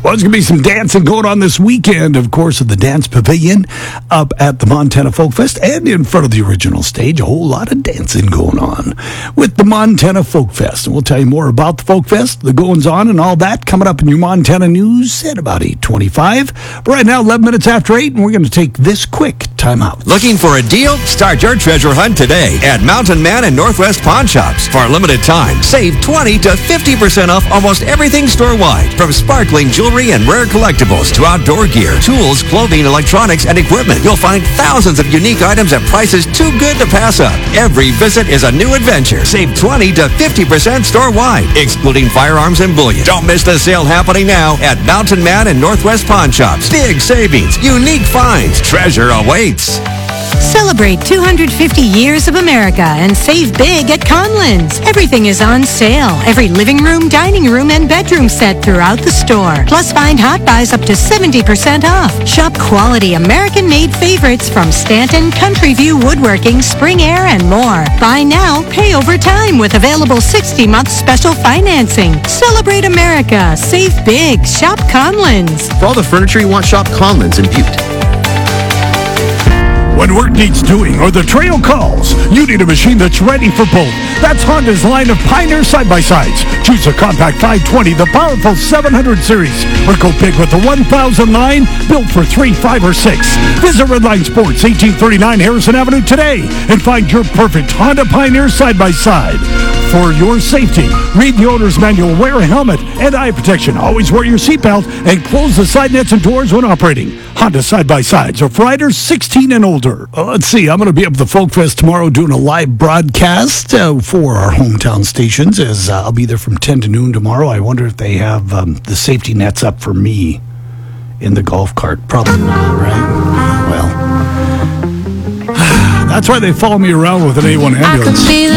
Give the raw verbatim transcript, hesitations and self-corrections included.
Well, there's going to be some dancing going on this weekend, of course, at the Dance Pavilion up at the Montana Folk Fest and in front of the original stage. A whole lot of dancing going on with the Montana Folk Fest. And we'll tell you more about the Folk Fest, the goings-on, and all that coming up in your Montana news at about eight twenty-five. But right now, eleven minutes after eight, and we're going to take this quick time out. Looking for a deal? Start your treasure hunt today at Mountain Man and Northwest Pawn Shops. For a limited time, save twenty to fifty percent off almost everything store-wide. From sparkling jewelry and rare collectibles to outdoor gear, tools, clothing, electronics, and equipment, you'll find thousands of unique items at prices too good to pass up. Every visit is a new adventure. Save twenty to fifty percent store-wide, excluding firearms and bullion. Don't miss the sale happening now at Mountain Man and Northwest Pawn Shops. Big savings, unique finds, treasure awaits. Celebrate two hundred fifty years of America and save big at Conlins. Everything is on sale. Every living room, dining room, and bedroom set throughout the store. Plus, find hot buys up to seventy percent off. Shop quality American-made favorites from Stanton, Country View Woodworking, Spring Air, and more. Buy now, pay over time with available sixty-month special financing. Celebrate America. Save big. Shop Conlins. For all the furniture you want, shop Conlins in Butte. When work needs doing or the trail calls, you need a machine that's ready for both. That's Honda's line of Pioneer side-by-sides. Choose a compact five twenty, the powerful seven hundred series, or go big with the one thousand line, built for three, five, or six. Visit Redline Sports, eighteen thirty-nine Harrison Avenue today and find your perfect Honda Pioneer side-by-side. For your safety, read the owner's manual, wear a helmet and eye protection. Always wear your seatbelt and close the side nets and doors when operating. Honda side-by-sides are for riders sixteen and older. Uh, let's see, I'm going to be up at the Folk Fest tomorrow doing a live broadcast uh, for our hometown stations. As uh, I'll be there from ten to noon tomorrow. I wonder if they have um, the safety nets up for me in the golf cart. Probably not, right? Well, that's why they follow me around with an A one ambulance.